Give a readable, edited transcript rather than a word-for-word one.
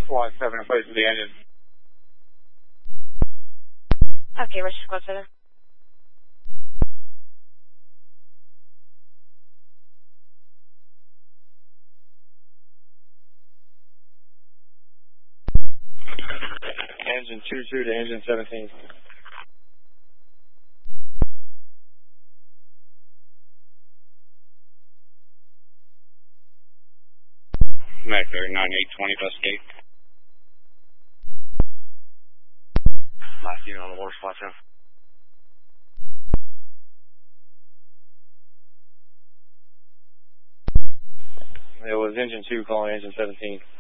Flight 7 in place of the engine. Okay, Richard Squad 7. Engine 22 to engine 17. Mac 9820 bus gate. Last unit on the water spot now. It was engine 2 calling engine 17.